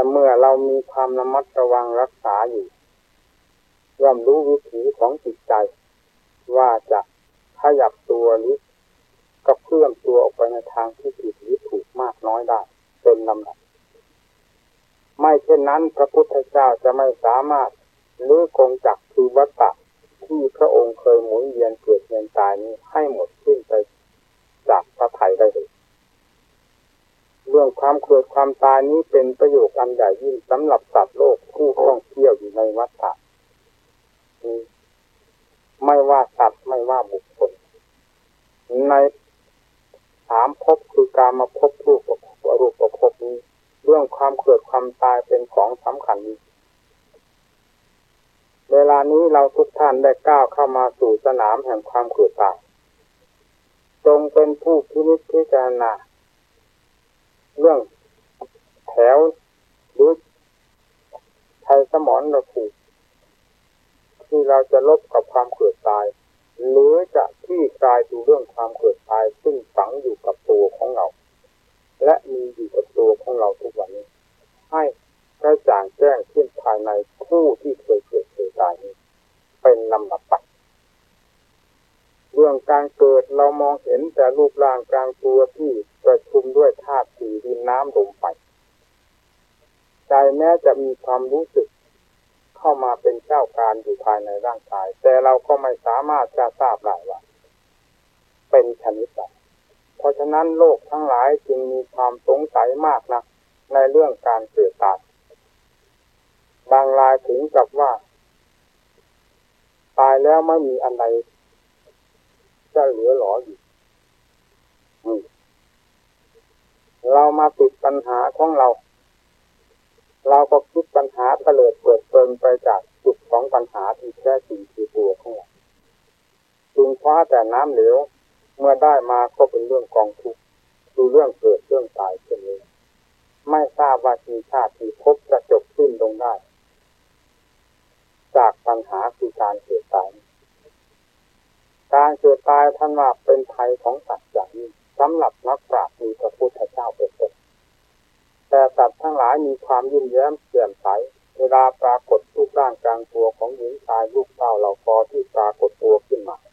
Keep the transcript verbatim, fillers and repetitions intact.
เมื่อเรามีความระมัดระวังรักษาอยู่ย่อมรู้วิถีของจิตใจว่าจะขยับตัวหรือกระเพื่อมตัวออกไปในทางที่ผิดหรือถูกมากน้อยได้เป็นลำดับไม่เช่นนั้นพระพุทธเจ้าจะไม่สามารถลื้อกงจักรคือวัฏฏะที่พระองค์เคยหมุนเวียนเกิดเวียนตายนี้ให้หมดสิ้นไปจากพระทัยได้เลยเรื่องความเกิดความตายนี้เป็นประโยชน์อันใหญ่ยิ่งสำหรับสัตว์โลกผู้ท่องเที่ยวอยู่ในวัฏฏะนี้ไม่ว่าสัตว์ไม่ว่าบุคคลในสามภพคือการมาพบรูปประพบอรูปประพบนี้เรื่องความเกิดความตายเป็นของสำคัญนี้เวลานี้เราทุกท่านได้ก้าวเข้ามาสู่สนามแห่งความเกิดตายจงเป็นผู้พินิจพิจารณาเรื่องแถวหรือไทยสมรระภูมิที่เราจะลบกับความเกิดตายหรือจะที่คลายดูเรื่องความเกิดตายซึ่งฝังอยู่กับตัวของเราและมีอยู่กับตัวของเราทุกวันนี้ให้กระจ่างแจ้งขึ้นภายในผู้ที่เคยเกิดเคยตายนี้เป็นลำดับไปเรื่องการเกิดเรามองเห็นแต่รูปร่างกลางตัวที่ประชุมด้วยธาตุสี่ดินน้ำลมไฟใจแม้จะมีความรู้สึกเข้ามาเป็นเจ้าการอยู่ภายในร่างกายแต่เราก็ไม่สามารถจะทราบได้ว่าเป็นชนิดใดเพราะฉะนั้นโลกทั้งหลายจึงมีความสงสัยมากนะในเรื่องการเกิดตายบางรายถึงกับว่าตายแล้วไม่มีอะไรจะเหลือหลออยู่เรามาติดปัญหาของเราเราก็คิดปัญหาเตลิดเปิดเปิงไปจากจุดของปัญหาที่แท้จริงคือตัวของเราจึงคว้าแต่น้ำเหลวเมื่อได้มาก็เป็นเรื่องกองทุกข์คือเรื่องเกิดเรื่องตายเช่นนี้ไม่ทราบว่าชีชาติที่พบจะจบสิ้นลงได้จากปัญหาคือการเกิดตายการเกิดตายท่านว่าเป็นภัยของสัตว์อย่างนี้สำหรับนักปราชญ์มีพระพุทธเจ้าเป็นต้นแต่สัตว์ทั้งหลายมีความยิ้มแย้มแจ่มใสเวลาปรากฏรูปร่างกลางตัวของหญิงชายลูกเต้าเหล่าคอที่ปรากฏตัวขึ้นมา